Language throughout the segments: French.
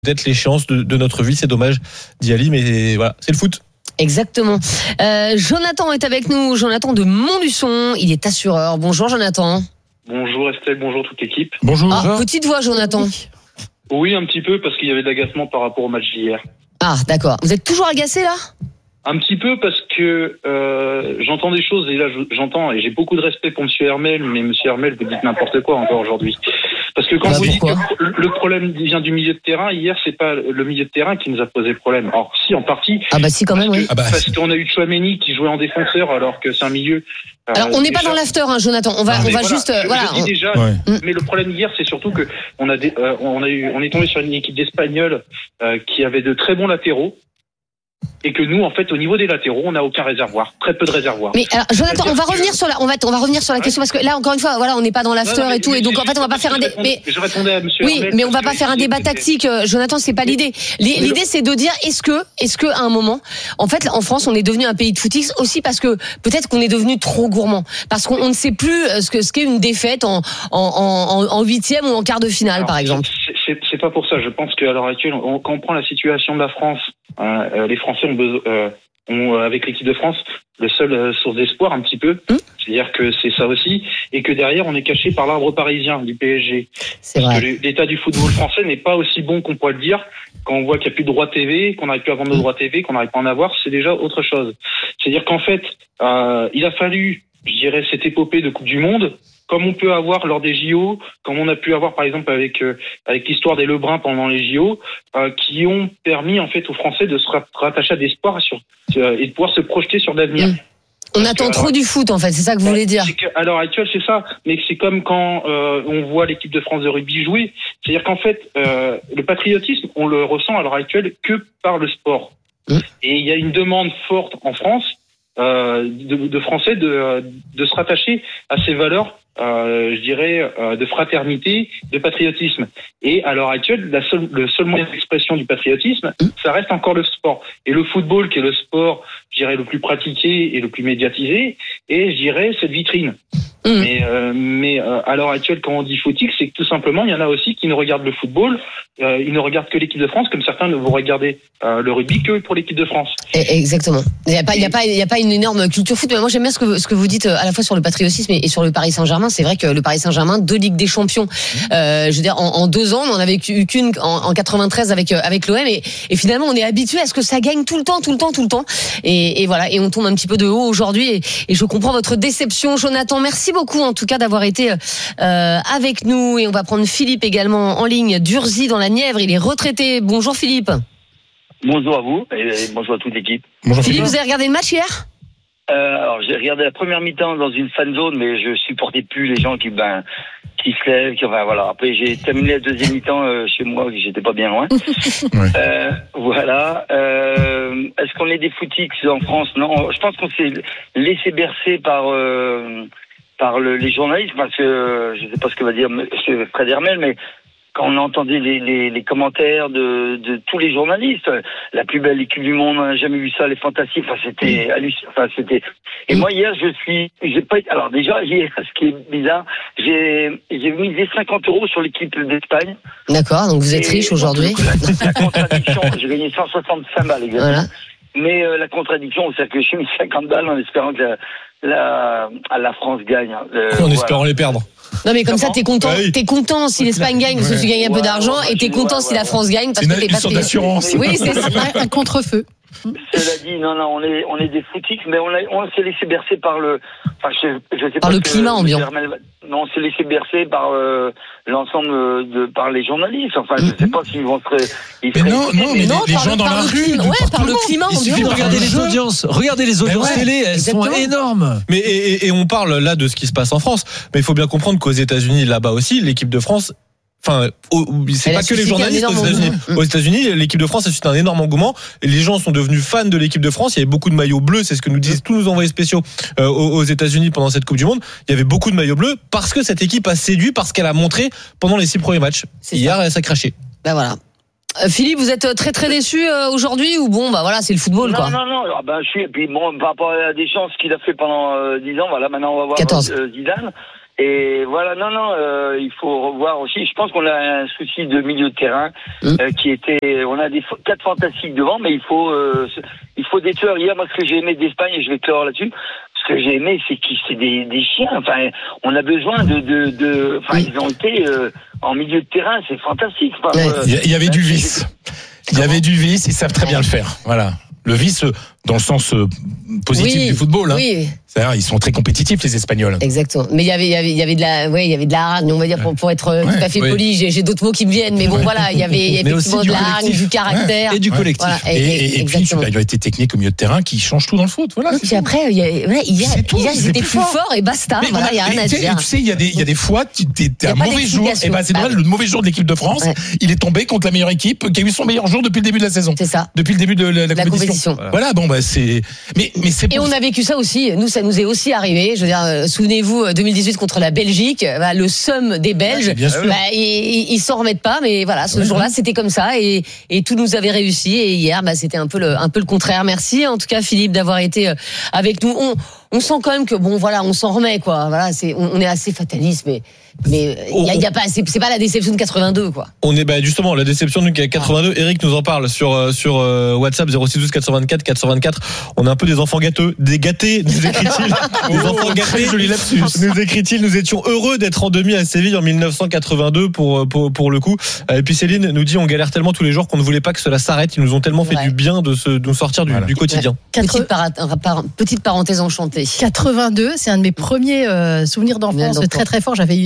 peut-être l'échéance de notre vie. C'est dommage d'y aller, mais voilà, c'est le foot. Exactement. Jonathan est avec nous. Jonathan de Montluçon. Il est assureur. Bonjour Jonathan. Bonjour Estelle, bonjour toute l'équipe. Bonjour. Petite voix Jonathan. Oui, un petit peu, parce qu'il y avait de l'agacement par rapport au match d'hier. Ah, d'accord. Vous êtes toujours agacé là ? Un petit peu parce que j'entends des choses, et là j'entends, et j'ai beaucoup de respect pour Monsieur Hermel, mais Monsieur Hermel, vous dites n'importe quoi encore aujourd'hui. Parce que quand vous dites que le problème vient du milieu de terrain, hier c'est pas le milieu de terrain qui nous a posé problème. Alors si, en partie. Ah bah si, quand même, oui. Parce qu'on a eu Chouameni qui jouait en défenseur alors que c'est un milieu. Alors on n'est pas dans l'after, hein, Jonathan. On va juste. Je dis déjà. Ouais. Mais le problème hier, c'est surtout que on est tombé sur une équipe d'Espagnols qui avait de très bons latéraux. Et que nous, en fait, au niveau des latéraux, on n'a aucun réservoir, très peu de réservoirs. Mais alors, Jonathan, on va revenir sur la question parce que là, encore une fois, voilà, on n'est pas dans l'after et tout, et donc en fait, on va pas faire un débat. Je répondais à Monsieur. Oui, mais on va pas faire un débat tactique, Jonathan. C'est pas l'idée. L'idée, c'est de dire est-ce que à un moment, en fait, en France, on est devenu un pays de footix aussi parce que peut-être qu'on est devenu trop gourmand, parce qu'on ne sait plus ce qu'est une défaite en huitième ou en quart de finale, par exemple. C'est pas pour ça. Je pense qu'à l'heure actuelle, quand on prend la situation de la France, les Français ont avec l'équipe de France le seul source d'espoir un petit peu. C'est-à-dire que c'est ça aussi, et que derrière on est caché par l'arbre parisien du PSG. C'est vrai. Parce que l'état du football français n'est pas aussi bon qu'on pourrait le dire. Quand on voit qu'il n'y a plus de droits TV, qu'on n'arrive plus à vendre nos droits TV, qu'on n'arrive pas à en avoir, c'est déjà autre chose. C'est-à-dire qu'en fait, il a fallu, je dirais, cette épopée de Coupe du Monde, comme on peut avoir lors des JO, comme on a pu avoir par exemple avec l'histoire des Lebrun pendant les JO, qui ont permis en fait aux Français de se rattacher à des espoirs et de pouvoir se projeter sur l'avenir. On attend trop du foot en fait, c'est ça que vous voulez dire. À l'heure actuelle, c'est ça, mais c'est comme quand on voit l'équipe de France de rugby jouer, c'est-à-dire qu'en fait, le patriotisme, on le ressent à l'heure actuelle que par le sport. Et il y a une demande forte en France de Français de se rattacher à ces valeurs. Je dirais de fraternité, de patriotisme. Et à l'heure actuelle, le seul moyen d'expression du patriotisme, ça reste encore le sport. Et le football, qui est le sport, je dirais, le plus pratiqué et le plus médiatisé, et je dirais cette vitrine. Mais à l'heure actuelle, quand on dit footix, c'est que tout simplement, il y en a aussi qui ne regardent le football, ils ne regardent que l'équipe de France, comme certains ne vont regarder le rugby que pour l'équipe de France. Exactement. Il y a pas une énorme culture foot, mais moi j'aime bien ce que vous dites à la fois sur le patriotisme et sur le Paris Saint-Germain. C'est vrai que le Paris Saint-Germain, 2 Ligues des Champions, je veux dire en 2 ans, on en avait eu qu'une en 93 avec l'OM, et finalement on est habitué à ce que ça gagne tout le temps, et voilà, et on tombe un petit peu de haut aujourd'hui, et je comprends votre déception, Jonathan. Merci beaucoup en tout cas d'avoir été avec nous, et on va prendre Philippe également en ligne d'Urzy dans la Nièvre. Il est retraité. Bonjour Philippe. Bonjour à vous et bonjour à toute l'équipe. Bonjour Philippe, vous avez regardé le match hier ? Alors j'ai regardé la première mi-temps dans une fan zone, mais je supportais plus les gens qui se lèvent, voilà. Après j'ai terminé la deuxième mi-temps chez moi, j'étais pas bien loin. Voilà. Est-ce qu'on est des footix en France ? Non, je pense qu'on s'est laissé bercer par les journalistes, parce que je sais pas ce que va dire M. Fred Hermel, mais quand on entendait les commentaires de tous les journalistes, la plus belle équipe du monde, on n'a jamais vu ça, les fantastiques, c'était hallucinant, Et moi hier, alors déjà, ce qui est bizarre, j'ai misé 50 € sur l'équipe d'Espagne. D'accord, donc vous êtes riche aujourd'hui. La contradiction, j'ai gagné 165 balles exactement. Voilà. Mais la contradiction, c'est que j'ai mis 50 balles en espérant que la France gagne. En espérant les perdre. Non mais comme ça t'es content si l'Espagne gagne parce que tu gagnes un peu d'argent, et t'es content si la France gagne parce que t'es pas d'assurance. Oui, c'est un contre-feu. Cela dit, non, on est des footix, mais on s'est laissé bercer par je sais par pas le climat ambiant. Non, on s'est laissé bercer par l'ensemble par les journalistes. Enfin, je sais pas s'ils vont mais les gens dans la rue. Par le climat ambiant. Il suffit de regarder les audiences. Regardez les audiences télé, elles sont énormes. Mais et on parle là de ce qui se passe en France, mais il faut bien comprendre qu'aux États-Unis, là-bas aussi, l'équipe de France. Enfin, c'est pas que les journalistes aux États-Unis. Aux États-Unis, l'équipe de France a suscité un énorme engouement. Et les gens sont devenus fans de l'équipe de France. Il y avait beaucoup de maillots bleus. C'est ce que nous disent tous nos envoyés spéciaux aux États-Unis pendant cette Coupe du Monde. Il y avait beaucoup de maillots bleus parce que cette équipe a séduit, parce qu'elle a montré pendant les 6 premiers matchs. Hier, ça a craché. Ben voilà. Philippe, vous êtes très très déçu aujourd'hui, ou bon, bah voilà, c'est le football, quoi. Non. Je suis, et puis bon, par rapport à Deschamps, ce qu'il a fait pendant 10 ans, voilà, maintenant on va voir 14. Zidane. Et voilà, il faut revoir aussi. Je pense qu'on a un souci de milieu de terrain on a 4 fantastiques devant, mais il faut des tueurs. Hier, moi, ce que j'ai aimé d'Espagne, et je vais clore là-dessus, ce que j'ai aimé, c'est des chiens. Enfin, on a besoin ils ont été en milieu de terrain, c'est fantastique. Enfin, il y avait du vice. Il y avait du vice, ils savent très bien le faire. Voilà. Le vice, dans le sens positif du football. Oui. C'est-à-dire, ils sont très compétitifs, les Espagnols. Exactement. Mais il y avait de la hargne, on va dire, pour être tout à fait poli. J'ai d'autres mots qui me viennent, mais bon, voilà, il y avait effectivement de la hargne, du caractère. Et du collectif. Voilà, et puis une supériorité technique au milieu de terrain qui change tout dans le foot. Voilà. Et puis après, hier, ils étaient plus forts et basta. Voilà, il n'y a rien à dire. Tu sais, il y a des fois, t'es un mauvais jour. Et ben, c'est normal, le mauvais jour de l'équipe de France, il est tombé contre la meilleure équipe qui a eu son meilleur jour depuis le début de la saison. C'est ça. Depuis le début de la compétition. Voilà, bon, bah, c'est. Mais c'est. Et on a vécu ça aussi. Nous, ça nous est aussi arrivé. Je veux dire, souvenez-vous, 2018 contre la Belgique, le seum des Belges, ils s'en remettent pas, mais voilà, ce jour-là, c'était comme ça, et tout nous avait réussi. Et hier, c'était un peu le contraire. Merci, en tout cas, Philippe, d'avoir été avec nous. On sent quand même que bon, voilà, on s'en remet, quoi. Voilà, on est assez fataliste, mais il y a pas, c'est pas la déception de 82, quoi. On est justement la déception de 82. Eric nous en parle sur WhatsApp 0612 424 424. On est un peu des enfants gâteux, des gâtés, nous écrit-il. Des enfants gâtés, joli lapsus. Nous écrit-il, nous étions heureux d'être en demi à Séville en 1982 pour le coup. Et puis Céline nous dit, on galère tellement tous les jours qu'on ne voulait pas que cela s'arrête. Ils nous ont tellement fait du bien de nous sortir du quotidien. Petite parenthèse enchantée. 82, c'est un de mes premiers souvenirs d'enfance très très fort. J'avais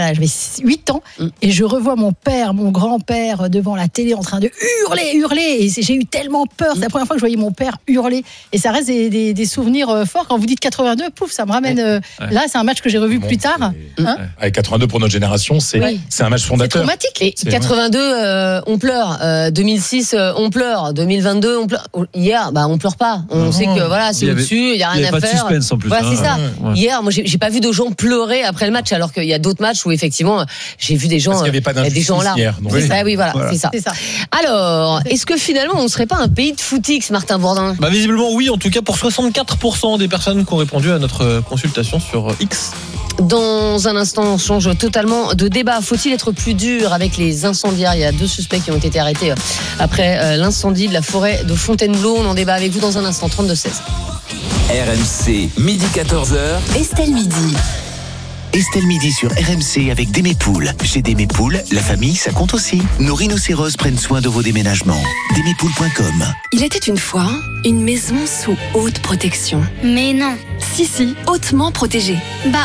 8 ans et je revois mon père, mon grand-père devant la télé en train de hurler et j'ai eu tellement peur. C'est la première fois que je voyais mon père hurler et ça reste des souvenirs forts. Quand vous dites 82, pouf, ça me ramène là, c'est un match que j'ai revu plus tard. Avec 82 pour notre génération, c'est un match fondateur. C'est traumatique. Et 82, on pleure. 2006, on pleure. 2022, on pleure. Hier, on pleure pas. On sait que voilà, c'est au-dessus, il y a rien à faire. En plus, voilà, c'est ça. Hier, moi, j'ai pas vu de gens pleurer après le match, alors qu'il y a d'autres matchs où effectivement, j'ai vu des gens, parce qu'il y avait pas des gens là. C'est ça, voilà. C'est ça. Alors, est-ce que finalement, on serait pas un pays de footix, Martin Bourdin ? Visiblement, oui. En tout cas, pour 64% des personnes qui ont répondu à notre consultation sur X. Dans un instant, on change totalement de débat. Faut-il être plus dur avec les incendiaires ? Il y a 2 suspects qui ont été arrêtés après l'incendie de la forêt de Fontainebleau. On en débat avec vous dans un instant. 32-16. RMC, midi 14h. Estelle Midi. Estelle Midi sur RMC avec Démépoules. Chez Démépoules, la famille, ça compte aussi. Nos rhinocéros prennent soin de vos déménagements. Démépoules.com. Il était une fois une maison sous haute protection. Mais non. Si, hautement protégée. Comment ?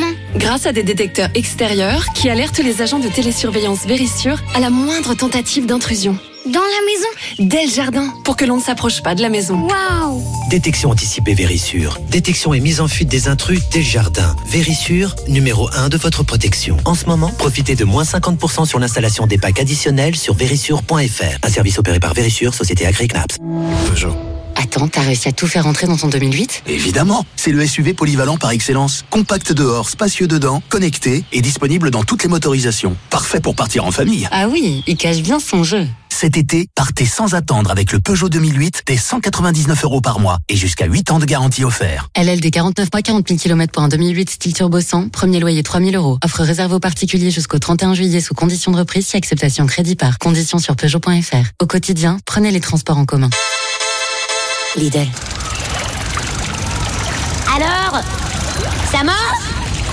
Grâce à des détecteurs extérieurs qui alertent les agents de télésurveillance Vérissure à la moindre tentative d'intrusion. Dans la maison ? Dès le jardin, pour que l'on ne s'approche pas de la maison. Waouh ! Détection anticipée Vérissure. Détection et mise en fuite des intrus dès le jardin. Vérissure, numéro 1 de votre protection. En ce moment, profitez de moins 50% sur l'installation des packs additionnels sur Vérissure.fr. Un service opéré par Vérissure, société agréée CNAPS. Peugeot. Attends, t'as réussi à tout faire rentrer dans ton 2008 ? Évidemment, c'est le SUV polyvalent par excellence. Compact dehors, spacieux dedans, connecté et disponible dans toutes les motorisations. Parfait pour partir en famille. Ah oui, il cache bien son jeu. Cet été, partez sans attendre avec le Peugeot 2008 dès 199 € par mois et jusqu'à 8 ans de garantie offert. LLD 49 mois, 40 000 km pour un 2008 style turbo 100, premier loyer 3 000 €. Offre réservée aux particuliers jusqu'au 31 juillet sous condition de reprise si acceptation crédit par. Conditions sur Peugeot.fr. Au quotidien, prenez les transports en commun. Lidl. Alors ? Ça marche ?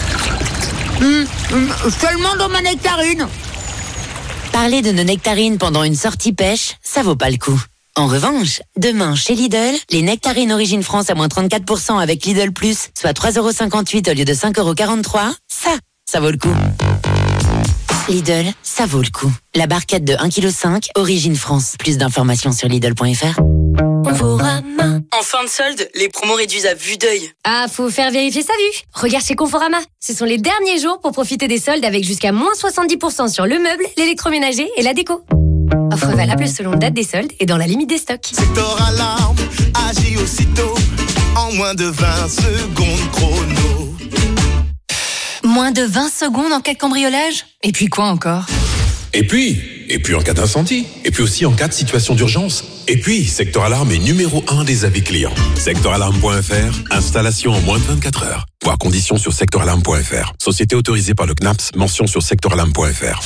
Seulement dans ma nectarine. Parler de nos nectarines pendant une sortie pêche, ça vaut pas le coup. En revanche, demain chez Lidl, les nectarines Origine France à moins 34% avec Lidl Plus, soit 3,58 € au lieu de 5,43 €, ça vaut le coup. Lidl, ça vaut le coup. La barquette de 1,5 kg, Origine France. Plus d'informations sur Lidl.fr. Conforama. En fin de solde, les promos réduisent à vue d'œil. Ah, faut faire vérifier sa vue. Regarde chez Conforama. Ce sont les derniers jours pour profiter des soldes avec jusqu'à moins 70% sur le meuble, l'électroménager et la déco. Offre valable selon date des soldes et dans la limite des stocks. Secteur Alarme agit aussitôt en moins de 20 secondes chrono. Moins de 20 secondes en cas de cambriolage ? Et puis quoi encore ? Et puis en cas d'incendie. Et puis aussi en cas de situation d'urgence. Et puis, Secteur Alarme est numéro 1 des avis clients. Secteuralarme.fr, installation en moins de 24 heures. Voir conditions sur sectoralarme.fr. Société autorisée par le CNAPS, mention sur sectoralarme.fr.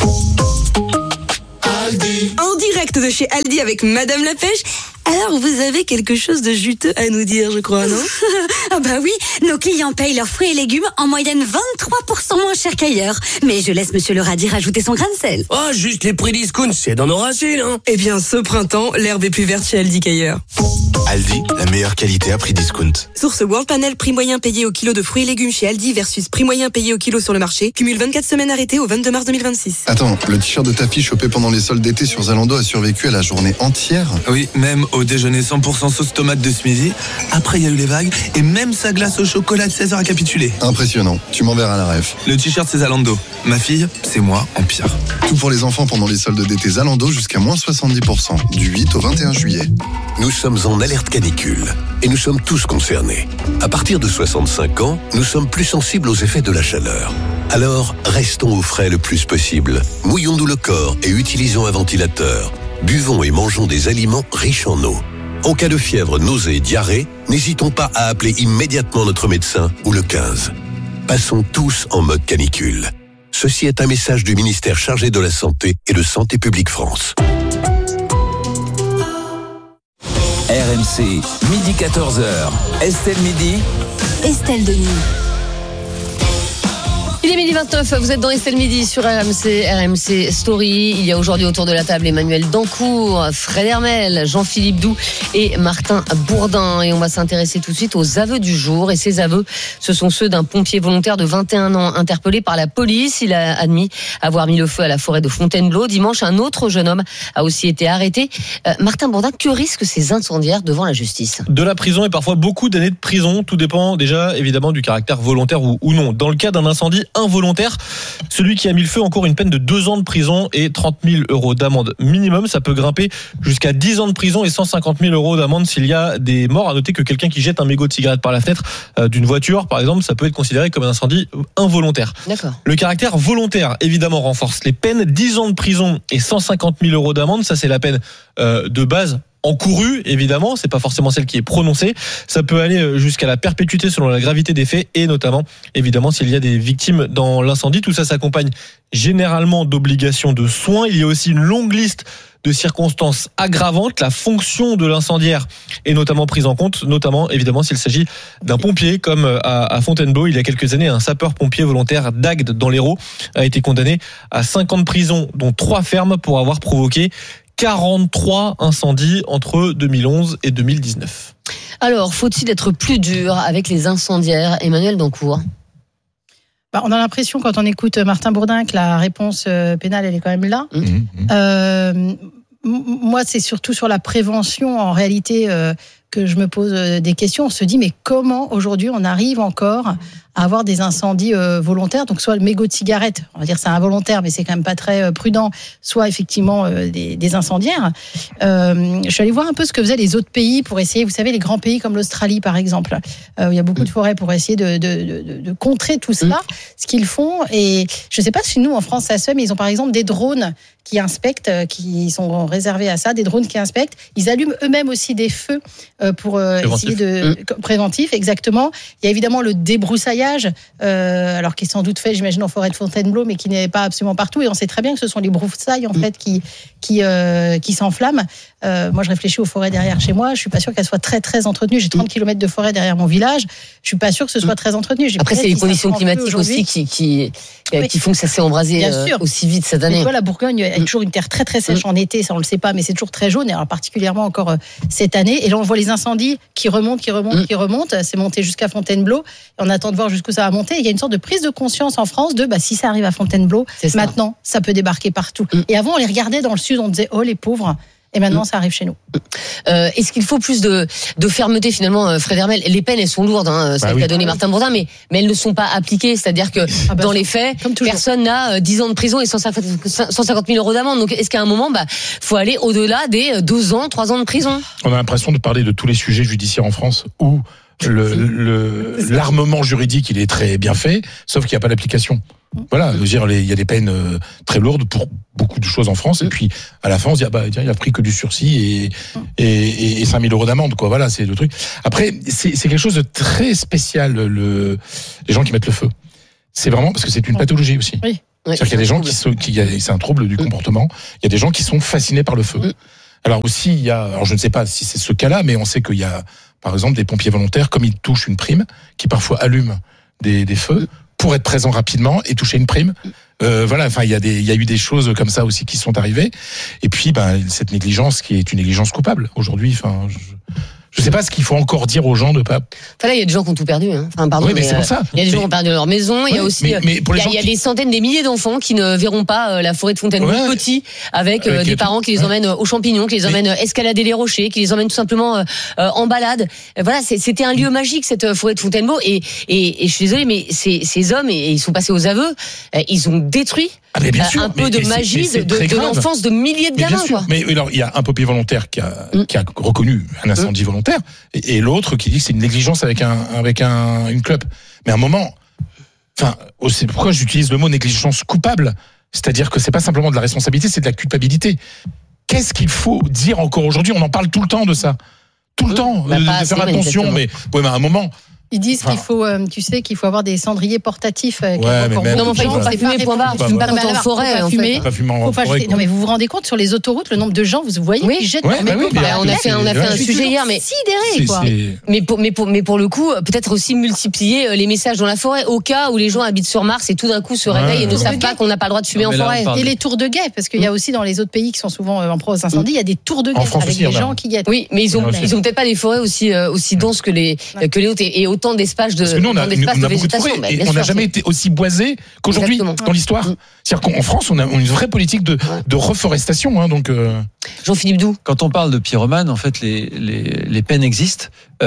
En direct de chez Aldi avec Madame la Pêche. Alors, vous avez quelque chose de juteux à nous dire, je crois, non? Ah bah oui, nos clients payent leurs fruits et légumes en moyenne 23% moins cher qu'ailleurs. Mais je laisse Monsieur le radis rajouter son grain de sel. Oh, juste les prix discount, c'est dans nos racines, hein. Eh bien, ce printemps, l'herbe est plus verte chez Aldi qu'ailleurs. Aldi, la meilleure qualité à prix discount. Source World Panel, prix moyen payé au kilo de fruits et légumes chez Aldi versus prix moyen payé au kilo sur le marché. Cumule 24 semaines arrêtées au 22 mars 2026. Attends, le t-shirt de ta fille chopé pendant les soldes d'été sur Zalando a survécu à la journée entière? Oui, même au déjeuner 100% sauce tomate de ce midi. Après, il y a eu les vagues et même sa glace au chocolat de 16h a capitulé. Impressionnant. Tu m'enverras la ref. Le t-shirt, c'est Zalando. Ma fille, c'est moi en pire. Tout pour les enfants pendant les soldes d'été Zalando jusqu'à moins 70%. Du 8 au 21 juillet. Nous sommes en alerte canicule et nous sommes tous concernés. À partir de 65 ans, nous sommes plus sensibles aux effets de la chaleur. Alors, restons au frais le plus possible. Mouillons-nous le corps et utilisons un ventilateur. Buvons et mangeons des aliments riches en eau. En cas de fièvre, nausée, diarrhée, n'hésitons pas à appeler immédiatement notre médecin ou le 15. Passons tous en mode canicule. Ceci est un message du ministère chargé de la Santé et de Santé publique France. RMC, midi 14h. Estelle Midi. Estelle Denis. Il est midi 29, vous êtes dans Estelle Midi sur RMC Story. Il y a aujourd'hui autour de la table Emmanuel Dancourt, Fred Hermel, Jean-Philippe Doux et Martin Bourdin. Et on va s'intéresser tout de suite aux aveux du jour. Et ces aveux, ce sont ceux d'un pompier volontaire de 21 ans interpellé par la police. Il a admis avoir mis le feu à la forêt de Fontainebleau. Dimanche, un autre jeune homme a aussi été arrêté. Martin Bourdin, que risquent ces incendiaires devant la justice? De la prison et parfois beaucoup d'années de prison. Tout dépend déjà évidemment du caractère volontaire ou non. Dans le cas d'un incendie involontaire, celui qui a mis le feu encourt une peine de 2 ans de prison et 30 000 euros d'amende minimum. Ça peut grimper jusqu'à 10 ans de prison et 150 000 euros d'amende s'il y a des morts. À noter que quelqu'un qui jette un mégot de cigarette par la fenêtre d'une voiture, par exemple, ça peut être considéré comme un incendie involontaire. D'accord. Le caractère volontaire, évidemment, renforce les peines. 10 ans de prison et 150 000 euros d'amende, ça c'est la peine de base encourue, évidemment, c'est pas forcément celle qui est prononcée. Ça peut aller jusqu'à la perpétuité selon la gravité des faits et notamment, évidemment, s'il y a des victimes dans l'incendie. Tout ça s'accompagne généralement d'obligations de soins. Il y a aussi une longue liste de circonstances aggravantes. La fonction de l'incendiaire est notamment prise en compte, notamment, évidemment, s'il s'agit d'un pompier, comme à Fontainebleau. Il y a quelques années, un sapeur-pompier volontaire d'Agde, dans l'Hérault, a été condamné à 5 ans de prison, dont 3 fermes, pour avoir provoqué 43 incendies entre 2011 et 2019. Alors, faut-il être plus dur avec les incendiaires, Emmanuel Dancourt? On a l'impression, quand on écoute Martin Bourdin, que la réponse pénale, elle est quand même là. Moi, c'est surtout sur la prévention, en réalité, que je me pose des questions. On se dit, mais comment aujourd'hui on arrive encore à avoir des incendies volontaires, donc soit le mégot de cigarette, on va dire c'est involontaire, mais c'est quand même pas très prudent, soit effectivement des incendiaires. Je suis allée voir un peu ce que faisaient les autres pays pour essayer, vous savez, les grands pays comme l'Australie par exemple, où il y a beaucoup de forêts, pour essayer de contrer tout cela, ce qu'ils font. Et je sais pas si nous en France ça se fait, mais ils ont par exemple des drones qui inspectent, qui sont réservés à ça, des drones qui inspectent. Ils allument eux-mêmes aussi des feux pour essayer de préventif, exactement. Il y a évidemment le débroussaillage, alors qui est sans doute fait, j'imagine, en forêt de Fontainebleau, mais qui n'est pas absolument partout. Et on sait très bien que ce sont les broussailles en fait qui s'enflamment. Moi, je réfléchis aux forêts derrière chez moi. Je suis pas sûre qu'elles soient très très entretenues. J'ai 30 km de forêt derrière mon village. Je suis pas sûre que ce soit très entretenu. Après, c'est les conditions climatiques aussi qui font que ça s'est embrasé aussi vite cette année. Mais toi, la Bourgogne est toujours une terre très très sèche en été, ça on le sait pas, mais c'est toujours très jaune, et alors particulièrement encore cette année. Et là, on voit les incendies qui remontent. C'est monté jusqu'à Fontainebleau. Et on attend de voir jusqu'où ça va monter. Il y a une sorte de prise de conscience en France de si ça arrive à Fontainebleau, maintenant ça peut débarquer partout. Et avant, on les regardait dans le sud, on disait oh les pauvres. Et maintenant, ça arrive chez nous. Est-ce qu'il faut plus de fermeté finalement, Fred Hermel? Les peines, elles sont lourdes, celles qu'a donné Martin Bourdin, mais elles ne sont pas appliquées. C'est-à-dire que dans les faits, personne n'a 10 ans de prison et 150 000 euros d'amende. Donc, est-ce qu'à un moment, faut aller au-delà des 2 ans, 3 ans de prison? On a l'impression de parler de tous les sujets judiciaires en France où l'armement juridique, il est très bien fait, sauf qu'il n'y a pas d'application. Voilà, je veux dire, il y a des peines très lourdes pour beaucoup de choses en France, et puis à la fin, on se dit, tiens, il a pris que du sursis et 5 000 € d'amende, quoi. Voilà, c'est le truc. Après, c'est quelque chose de très spécial, les gens qui mettent le feu. C'est vraiment parce que c'est une pathologie aussi. Oui. C'est-à-dire qu'il y a des gens c'est un trouble du comportement. Il y a des gens qui sont fascinés par le feu. Alors aussi, alors je ne sais pas si c'est ce cas-là, mais on sait qu'il y a, par exemple, des pompiers volontaires, comme ils touchent une prime, qui parfois allument des feux pour être présents rapidement et toucher une prime. Voilà, enfin, il y a eu des choses comme ça aussi qui sont arrivées. Et puis, cette négligence qui est une négligence coupable aujourd'hui. Enfin, je sais pas ce qu'il faut encore dire aux gens de pas. Enfin là, il y a des gens qui ont tout perdu. Hein. Enfin, pardon. Oui, mais c'est pour ça. Il y a des gens qui ont perdu leur maison. Il y a aussi, il y a des centaines, des milliers d'enfants qui ne verront pas la forêt de Fontainebleau petits, avec des parents qui les emmènent aux champignons, qui les emmènent escalader les rochers, qui les emmènent tout simplement en balade. Voilà, c'était un lieu magique cette forêt de Fontainebleau. Et je suis désolée, mais ces hommes, et ils sont passés aux aveux, ils ont détruit. Un peu de magie de l'enfance de milliers de gamins. Quoi. Mais alors, il y a un pompier volontaire qui a reconnu un incendie volontaire, et l'autre qui dit que c'est une négligence avec une clope. Mais à un moment, enfin, c'est pourquoi j'utilise le mot négligence coupable. C'est-à-dire que c'est pas simplement de la responsabilité, c'est de la culpabilité. Qu'est-ce qu'il faut dire encore aujourd'hui ? On en parle tout le temps de ça. Tout le temps. De faire attention, mais à un moment. Ils disent qu'il faut, qu'il faut avoir des cendriers portatifs. Ouais, mais même, non, mais il faut pas fumer, point barre. Tu fumes pas quand t'es en forêt, en fait. Pas fumer en forêt. Non, mais vous vous rendez compte, sur les autoroutes, le nombre de gens, vous voyez, qui jettent leur mégot. On a fait un sujet hier, mais sidéré, quoi. Mais pour le coup, peut-être aussi multiplier les messages dans la forêt, au cas où les gens habitent sur Mars et tout d'un coup se réveillent et ne savent pas qu'on n'a pas le droit de fumer en forêt. Et les tours de guet, parce qu'il y a aussi dans les autres pays qui sont souvent en proie aux incendies, il y a des tours de guet avec des gens qui guettent. Oui, mais ils ont peut-être pas des forêts aussi denses que les autres et autant d'espaces de. Nous, on a beaucoup de forêts et on n'a jamais été aussi boisé qu'aujourd'hui dans l'histoire. C'est-à-dire qu'en France, on a une vraie politique de reforestation. Hein, donc Jean-Philippe Doux. Quand on parle de pyromane, en fait, les peines existent.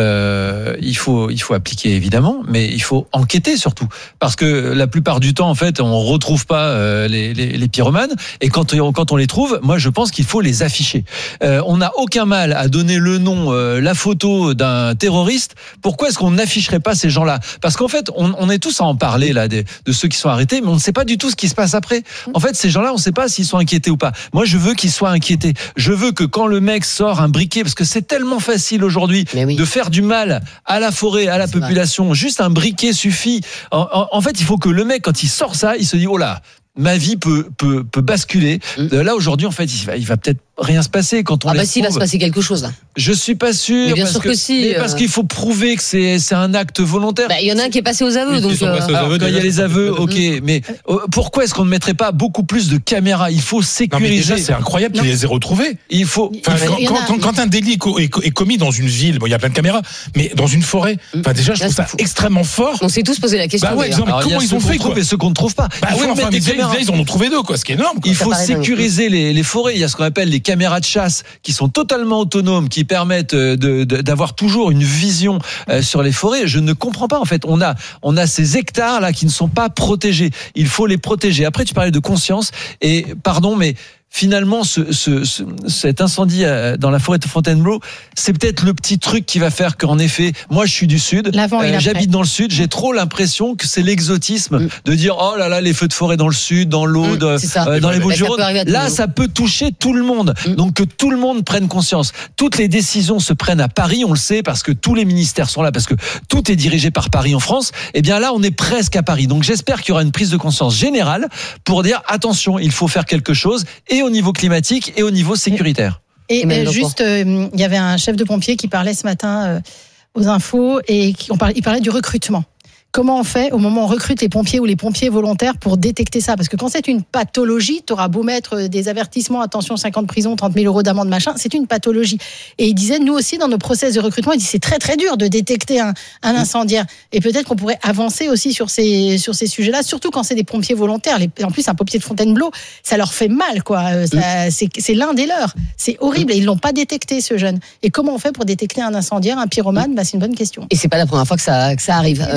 Il faut appliquer évidemment, mais il faut enquêter surtout, parce que la plupart du temps, en fait, on retrouve pas les pyromanes, et quand on les trouve, moi, je pense qu'il faut les afficher. On n'a aucun mal à donner le nom, la photo d'un terroriste. Pourquoi est-ce qu'on n'afficherait pas ces gens-là ? Parce qu'en fait, on est tous à en parler là de ceux qui sont arrêtés, mais on ne sait pas du tout ce qui se passe après. En fait, ces gens-là, on ne sait pas s'ils sont inquiétés ou pas. Moi, je veux qu'ils soient inquiétés. Je veux que quand le mec sort un briquet, parce que c'est tellement facile aujourd'hui de faire du mal à la forêt, à la population, juste un briquet suffit. En fait, il faut que le mec, quand il sort ça, il se dit, oh là, ma vie peut basculer. Là, aujourd'hui, en fait, il va peut-être rien se passer quand on si, il va se passer quelque chose là. Je suis pas sûr. Mais bien sûr que si. Parce qu'il faut prouver que c'est un acte volontaire. Il y en a un qui est passé aux aveux. Donc quand il y a les aveux, ok. Mais pourquoi est-ce qu'on ne mettrait pas beaucoup plus de caméras ? Il faut sécuriser. Non, mais déjà, c'est incroyable qu'il les ait retrouvés. Il faut. Quand un délit est commis dans une ville, il y a plein de caméras, mais dans une forêt, déjà, je trouve ça extrêmement fort. On s'est tous posé la question. Comment ils ont fait quoi ? Et ceux qu'on ne trouve pas. Ils en ont trouvé deux, quoi. Ce qui est énorme. Il faut sécuriser les forêts. Il y a ce qu'on appelle les caméras de chasse qui sont totalement autonomes, qui permettent d'avoir toujours une vision sur les forêts. Je ne comprends pas, en fait. On a ces hectares là qui ne sont pas protégés. Il faut les protéger. Après, tu parlais de conscience, et pardon, mais finalement, cet incendie dans la forêt de Fontainebleau, c'est peut-être le petit truc qui va faire qu'en effet, moi je suis du Sud, j'habite dans le Sud, j'ai trop l'impression que c'est l'exotisme de dire oh là là, les feux de forêt dans le Sud, dans l'Aude, dans les Bouches-du-Rhône. Là, ça peut toucher tout le monde. Donc que tout le monde prenne conscience. Toutes les décisions se prennent à Paris, on le sait, parce que tous les ministères sont là, parce que tout est dirigé par Paris en France. Et bien là, on est presque à Paris. Donc j'espère qu'il y aura une prise de conscience générale pour dire attention, il faut faire quelque chose, et au niveau climatique et au niveau sécuritaire. Et juste, il y avait un chef de pompier qui parlait ce matin aux infos, et il parlait du recrutement. Comment on fait au moment où on recrute les pompiers ou les pompiers volontaires pour détecter ça ? Parce que quand c'est une pathologie, tu auras beau mettre des avertissements, attention, 5 ans de prison, 30 000 € d'amende, machin, c'est une pathologie. Et il disait, nous aussi, dans nos process de recrutement, il dit c'est très très dur de détecter un incendiaire. Et peut-être qu'on pourrait avancer aussi sur ces sujets-là, surtout quand c'est des pompiers volontaires. En plus, un pompier de Fontainebleau, ça leur fait mal, quoi. C'est l'un des leurs. C'est horrible. Et ils l'ont pas détecté, ce jeune. Et comment on fait pour détecter un incendiaire, un pyromane ? C'est une bonne question. Et c'est pas la première fois que ça arrive, effectivement.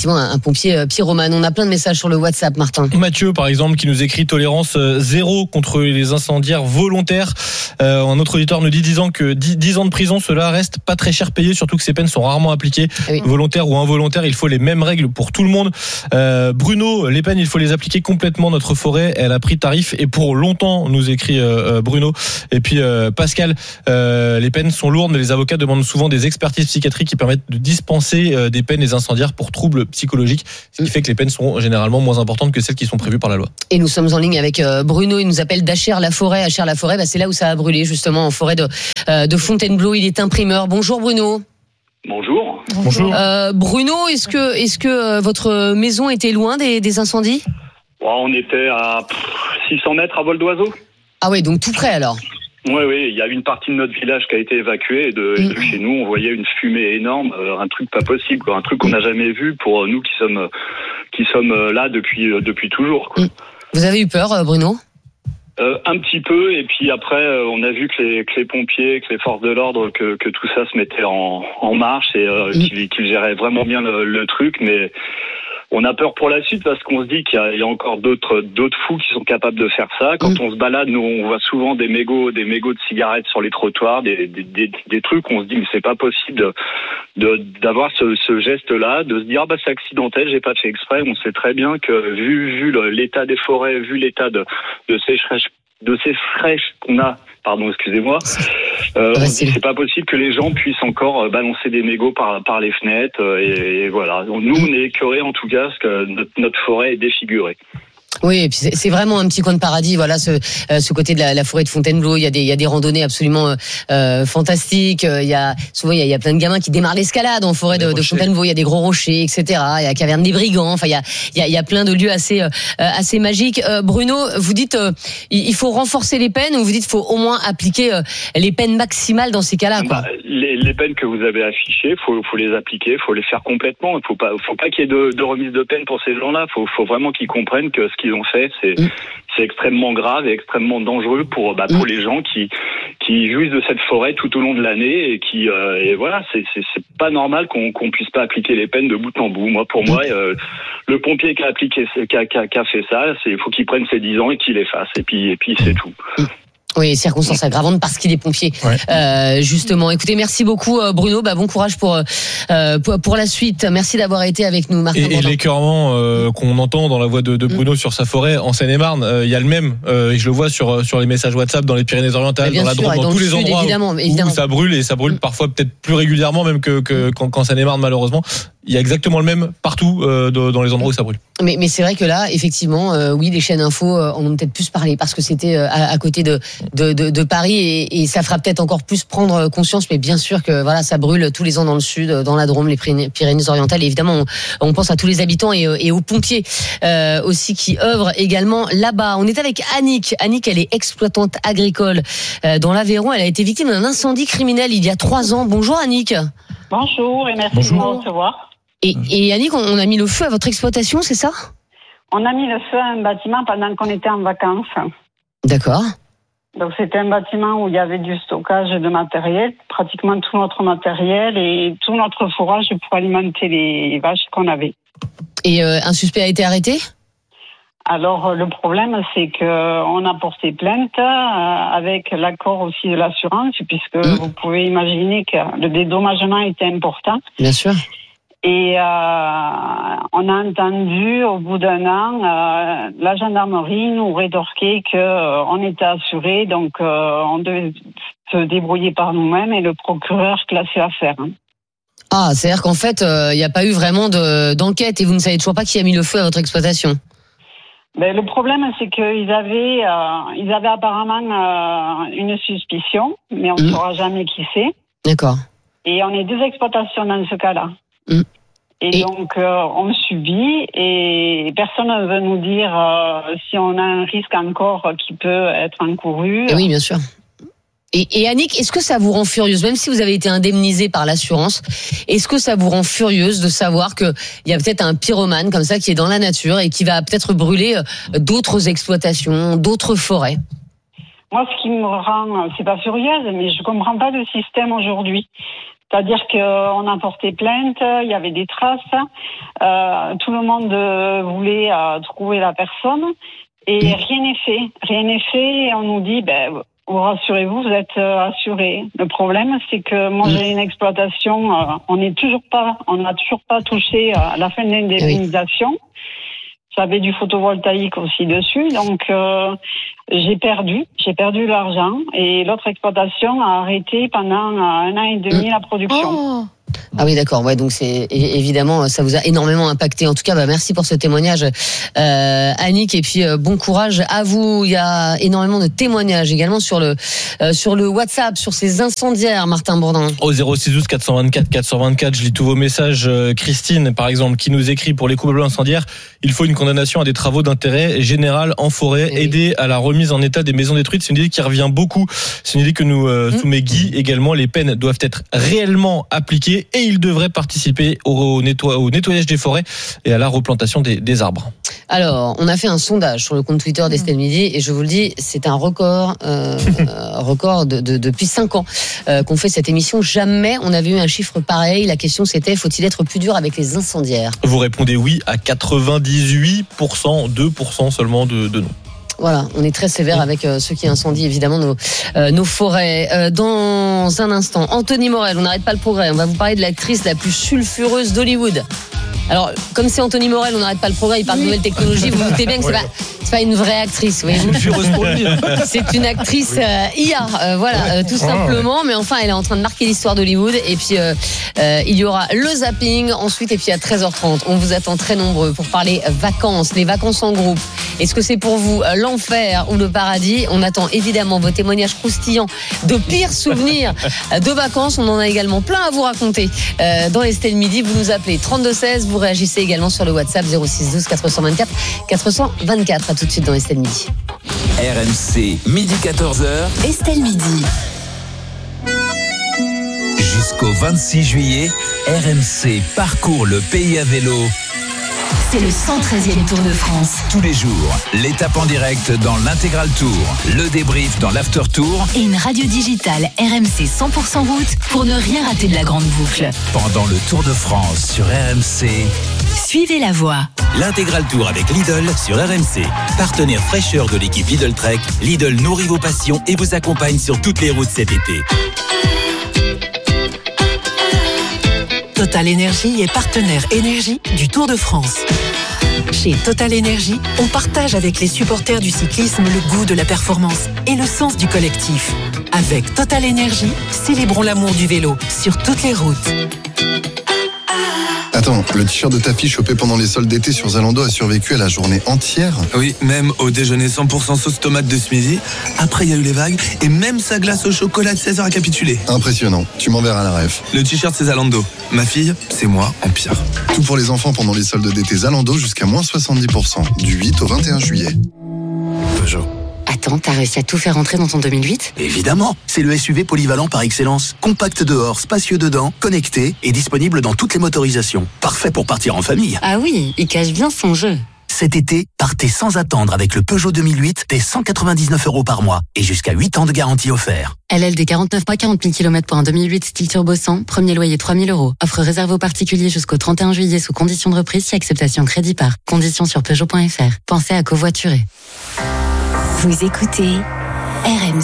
effectivement un pompier pyromane. On a plein de messages sur le WhatsApp, Martin. Mathieu, par exemple, qui nous écrit tolérance zéro contre les incendiaires volontaires. Un autre auditeur nous dit 10 ans de prison, cela reste pas très cher payé, surtout que ces peines sont rarement appliquées. Oui. Volontaires ou involontaires, il faut les mêmes règles pour tout le monde. Bruno, les peines, il faut les appliquer complètement. Notre forêt, elle a pris tarif et pour longtemps, nous écrit Bruno. Et puis Pascal, les peines sont lourdes, mais les avocats demandent souvent des expertises psychiatriques qui permettent de dispenser des peines des incendiaires pour troubles psychologiques, ce qui fait que les peines sont généralement moins importantes que celles qui sont prévues par la loi. Et nous sommes en ligne avec Bruno, il nous appelle d'Achères-la-Forêt. Achères-la-Forêt, c'est là où ça a brûlé, justement, en forêt de Fontainebleau. Il est imprimeur. Bonjour Bruno. Bonjour. Bruno, est-ce que votre maison était loin des incendies ? On était à 600 mètres à vol d'oiseau. Ah oui, donc tout près alors. Oui, il y a une partie de notre village qui a été évacuée et de chez nous, on voyait une fumée énorme, un truc pas possible, quoi, un truc qu'on n'a jamais vu pour nous qui sommes là depuis toujours, quoi. Vous avez eu peur, Bruno ? Un petit peu, et puis après, on a vu que les pompiers, que les forces de l'ordre, que tout ça se mettait en marche et qu'ils géraient vraiment bien le truc, mais on a peur pour la suite parce qu'on se dit qu'il y a encore d'autres fous qui sont capables de faire ça. Quand on se balade, nous, on voit souvent des mégots de cigarettes sur les trottoirs, des trucs, on se dit mais c'est pas possible d'avoir ce geste-là, de se dire c'est accidentel, j'ai pas fait exprès. On sait très bien que vu l'état des forêts, vu l'état de sécheresse qu'on a, pardon, excusez-moi, on dit c'est pas possible que les gens puissent encore balancer des mégots par les fenêtres et voilà. Nous, on est écœurés en tout cas parce que notre forêt est défigurée. Oui, et puis c'est vraiment un petit coin de paradis. Voilà, ce côté de la forêt de Fontainebleau, il y a des randonnées absolument fantastiques. Il y a plein de gamins qui démarrent l'escalade en forêt de Fontainebleau. Il y a des gros rochers, etc. Il y a Caverne des Brigands. Enfin, il y a plein de lieux assez magiques. Bruno, vous dites il faut renforcer les peines, ou vous dites il faut au moins appliquer les peines maximales dans ces cas-là, quoi. Les peines que vous avez affichées, faut les appliquer, faut les faire complètement. Il faut pas qu'il y ait de remise de peine pour ces gens-là. Faut vraiment qu'ils comprennent que ce qu'ils ont fait, c'est extrêmement grave et extrêmement dangereux pour les gens qui jouissent de cette forêt tout au long de l'année et voilà, c'est pas normal qu'on puisse pas appliquer les peines de bout en bout. Pour moi, le pompier qui a fait ça, il faut qu'il prenne ses 10 ans et qu'il les fasse et puis c'est tout. Oui, circonstances aggravantes parce qu'il est pompier. Ouais. Justement. Écoutez, merci beaucoup Bruno. Bon courage pour la suite. Merci d'avoir été avec nous, Martin. Et l'écœurement qu'on entend dans la voix de Bruno sur sa forêt en Seine-et-Marne, il y a le même. Et je le vois sur les messages WhatsApp dans les Pyrénées-Orientales, dans la Drôme, dans tous les endroits où ça brûle, et ça brûle parfois peut-être plus régulièrement même qu'en Seine-et-Marne, malheureusement. Il y a exactement le même partout dans les endroits où ça brûle. Mais c'est vrai que là, effectivement, oui, les chaînes info en ont peut-être plus parlé parce que c'était à côté de Paris et ça fera peut-être encore plus prendre conscience. Mais bien sûr que voilà, ça brûle tous les ans dans le sud, dans la Drôme, les Pyrénées-Orientales. Et évidemment, on pense à tous les habitants et aux pompiers aussi qui œuvrent également là-bas. On est avec Annick. Annick, elle est exploitante agricole dans l'Aveyron. Elle a été victime d'un incendie criminel il y a 3 ans. Bonjour Annick. Bonjour et merci de me recevoir. Et Annick, on a mis le feu à votre exploitation, c'est ça ? On a mis le feu à un bâtiment pendant qu'on était en vacances. D'accord. Donc c'était un bâtiment où il y avait du stockage de matériel, pratiquement tout notre matériel et tout notre fourrage pour alimenter les vaches qu'on avait. Et un suspect a été arrêté ? Alors le problème, c'est qu'on a porté plainte avec l'accord aussi de l'assurance, puisque vous pouvez imaginer que le dédommagement était important. Bien sûr. Et on a entendu au bout d'1 an la gendarmerie nous rétorquer qu'on était assuré, donc on devait se débrouiller par nous-mêmes et le procureur classer l'affaire. Ah, c'est-à-dire qu'en fait, il n'y a pas eu vraiment d'enquête et vous ne savez toujours pas qui a mis le feu à votre exploitation. Le problème, c'est qu'ils avaient apparemment une suspicion, mais on ne saura jamais qui c'est. D'accord. Et on est 2 exploitations dans ce cas-là. Et donc, on subit et personne ne veut nous dire si on a un risque encore qui peut être encouru. Oui, bien sûr. Et Annick, est-ce que ça vous rend furieuse, même si vous avez été indemnisée par l'assurance, est-ce que ça vous rend furieuse de savoir qu'il y a peut-être un pyromane comme ça qui est dans la nature et qui va peut-être brûler d'autres exploitations, d'autres forêts ? Moi, ce qui me rend, c'est pas furieuse, mais je comprends pas le système aujourd'hui. C'est-à-dire qu'on a porté plainte, il y avait des traces, tout le monde voulait trouver la personne et rien n'est fait. Et on nous dit, vous rassurez-vous, vous êtes assurés. Le problème, c'est que moi j'ai une exploitation, on n'a toujours pas touché à la fin de l'indemnisation. J'avais du photovoltaïque aussi dessus, donc j'ai perdu l'argent et l'autre exploitation a arrêté pendant 1 an et demi la production. Oh. Ah oui, d'accord. Ouais, donc c'est évidemment, ça vous a énormément impacté. En tout cas, merci pour ce témoignage, Annick, et puis bon courage à vous. Il y a énormément de témoignages également sur le WhatsApp, sur ces incendiaires, Martin Bourdin. Au 0612 424 424, je lis tous vos messages. Christine, par exemple, qui nous écrit: pour les coupables incendiaires, il faut une condamnation à des travaux d'intérêt général en forêt, aider à la remise en état des maisons détruites. C'est une idée qui revient beaucoup. C'est une idée que nous soumet Guy également. Les peines doivent être réellement appliquées et ils devraient participer au nettoyage des forêts et à la replantation des arbres. Alors, on a fait un sondage sur le compte Twitter d'Estelle Midi et je vous le dis, c'est un record depuis 5 ans qu'on fait cette émission. Jamais on avait eu un chiffre pareil. La question c'était, faut-il être plus dur avec les incendiaires ? Vous répondez oui à 98%, 2% seulement de non. Voilà, on est très sévère avec ceux qui incendient évidemment nos forêts. Dans un instant, Anthony Morel, on n'arrête pas le progrès. On va vous parler de l'actrice la plus sulfureuse d'Hollywood. Alors, comme c'est Anthony Morel, on n'arrête pas le progrès, il parle de nouvelles technologies, vous vous doutez bien que c'est pas une vraie actrice, voyez-vous. C'est une actrice IA, tout simplement, mais enfin, elle est en train de marquer l'histoire d'Hollywood, et puis il y aura le zapping, ensuite, et puis à 13h30, on vous attend très nombreux pour parler vacances, les vacances en groupe. Est-ce que c'est pour vous l'enfer ou le paradis ? On attend évidemment vos témoignages croustillants de pires souvenirs de vacances, on en a également plein à vous raconter dans Estelle Midi. Vous nous appelez 3216, vous réagissez également sur le WhatsApp 06 12 424 424. À tout de suite dans Estelle Midi. RMC, midi 14h. Estelle Midi. Jusqu'au 26 juillet, RMC parcourt le pays à vélo. C'est le 113e Tour de France. Tous les jours, l'étape en direct dans l'Intégral Tour, le débrief dans l'After Tour et une radio digitale RMC 100% route pour ne rien rater de la grande boucle. Pendant le Tour de France sur RMC, suivez la voie. L'Intégral Tour avec Lidl sur RMC. Partenaire fraîcheur de l'équipe Lidl Trek, Lidl nourrit vos passions et vous accompagne sur toutes les routes cet été. Total Énergie est partenaire énergie du Tour de France. Chez Total Énergie, on partage avec les supporters du cyclisme le goût de la performance et le sens du collectif. Avec Total Énergie, célébrons l'amour du vélo sur toutes les routes. Attends, le t-shirt de ta fille chopé pendant les soldes d'été sur Zalando a survécu à la journée entière ? Oui, même au déjeuner 100% sauce tomate de ce midi. Après, il y a eu les vagues et même sa glace au chocolat de 16h a capitulé. Impressionnant. Tu m'enverras la ref. Le t-shirt, c'est Zalando. Ma fille, c'est moi en pire. Tout pour les enfants pendant les soldes d'été Zalando jusqu'à moins 70%. Du 8 au 21 juillet. Peugeot. Attends, t'as réussi à tout faire rentrer dans ton 2008 ? Évidemment, c'est le SUV polyvalent par excellence. Compact dehors, spacieux dedans, connecté et disponible dans toutes les motorisations. Parfait pour partir en famille. Ah oui, il cache bien son jeu. Cet été, partez sans attendre avec le Peugeot 2008 dès 199 € par mois et jusqu'à 8 ans de garantie offert. LLD 49 mois 40 000 km pour un 2008 style turbo 100, premier loyer 3 000 €. Offre réservée aux particuliers jusqu'au 31 juillet sous condition de reprise si acceptation crédit par. Conditions sur Peugeot.fr. Pensez à covoiturer. Vous écoutez RMC.